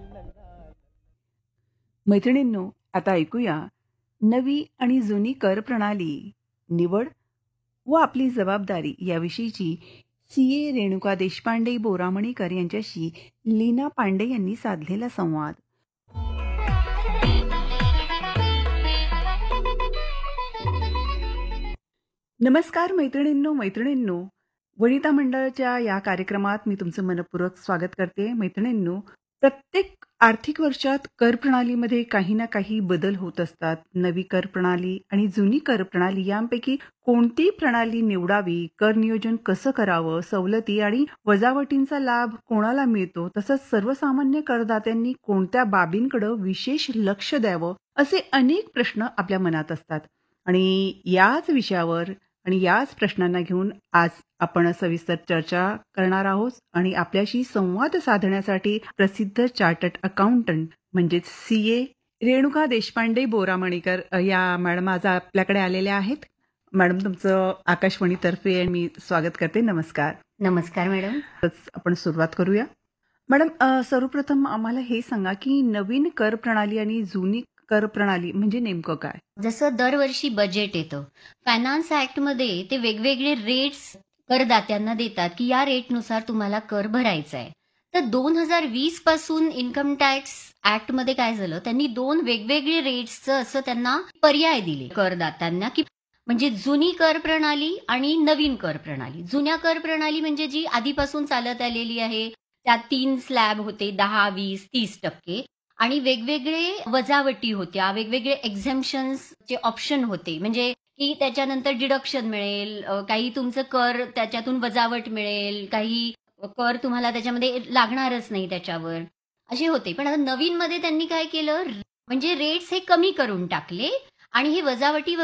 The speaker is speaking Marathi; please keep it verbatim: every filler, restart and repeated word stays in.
मैत्रिणींनो, आता ऐकूया नवी आणि जुनी कर प्रणाली, निवड व आपली जबाबदारी याविषयीची सी ए रेणुका देशपांडे बोरामणीकर यांच्याशी लीना पांडे यांनी साधलेला संवाद. नमस्कार मैत्रिणींनो मैत्रिणींनो वनिता मंडळाच्या या कार्यक्रमात मी तुमचं मनपूर्वक स्वागत करते. मैत्रिणींनो, प्रत्येक आर्थिक वर्षात कर प्रणालीमध्ये काही ना काही बदल होत असतात. नवी कर प्रणाली आणि जुनी कर प्रणाली यांपैकी कोणती प्रणाली निवडावी, कर नियोजन कसं करावं, सवलती आणि वजावटींचा लाभ कोणाला मिळतो, तसंच सर्वसामान्य करदात्यांनी कोणत्या बाबींकडे विशेष लक्ष द्यावं, असे अनेक प्रश्न आपल्या मनात असतात. आणि याच विषयावर आणि याच प्रश्नांना घेऊन आज आपण सविस्तर चर्चा करणार आहोत. आणि आपल्याशी संवाद साधण्यासाठी प्रसिद्ध चार्टर्ड अकाउंटंट म्हणजेच सी ए रेणुका देशपांडे बोरामणीकर अ, या मॅडम आज आपल्याकडे आलेल्या आहेत. मॅडम, तुमचं आकाशवाणीतर्फे मी स्वागत करते. नमस्कार. नमस्कार मॅडम. तर आपण सुरुवात करूया. मॅडम, अ, सर्वप्रथम आम्हाला हे सांगा की नवीन कर प्रणाली आणि जुनी कर प्रणाली म्हणजे नेमकं काय? जसं दरवर्षी बजेट येतं, फायनान्स ऍक्टमध्ये ते वेगवेगळे रेट्स करदात्यांना देतात की या रेटनुसार तुम्हाला कर भरायचा आहे. तर दोन हजार वीस पासून इन्कम टॅक्स ऍक्टमध्ये काय झालं, त्यांनी दोन वेगवेगळे रेट्सचं असं त्यांना पर्याय दिले करदात्यांना, की म्हणजे जुनी कर प्रणाली आणि नवीन कर प्रणाली. जुन्या कर प्रणाली म्हणजे जी आधीपासून चालत आलेली आहे, त्यात तीन स्लॅब होते, दहा, वीस, तीस टक्के आणि वेगवेगळे वजावटी होत्या, वेगवेगळे एक्झेम्पशन्सचे ऑप्शन होते. म्हणजे की त्याच्यानंतर डिडक्शन मिळेल, अ, काही तुमचं कर त्याच्यातून वजावट मिळेल, काही कर तुम्हाला त्याच्यामध्ये लागणारच नाही त्याच्यावर, असे होते. पण आता नवीन मध्ये त्यांनी काय केलं, म्हणजे रेट्स हे कमी करून टाकले आणि हे वजावटी